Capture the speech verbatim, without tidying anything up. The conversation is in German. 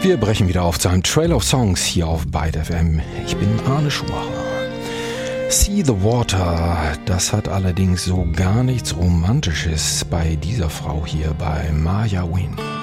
Wir brechen wieder auf zu einem Trail of Songs hier auf Byte F M. Ich bin Arne Schumacher. See the Water, das hat allerdings so gar nichts Romantisches bei dieser Frau hier, bei Maya Win.